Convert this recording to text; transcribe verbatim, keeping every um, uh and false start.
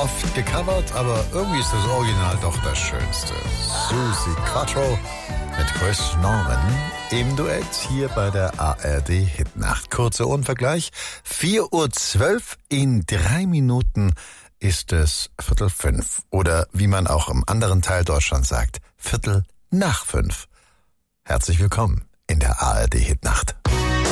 oft gecovert, aber irgendwie ist das Original doch das Schönste. Suzi Quatro mit Chris Norman im Duett hier bei der A R D Hitnacht. Kurzer Unvergleich. vier Uhr zwölf, in drei Minuten ist es Viertel fünf. Oder wie man auch im anderen Teil Deutschlands sagt, Viertel nach fünf. Herzlich willkommen in der A R D Hitnacht.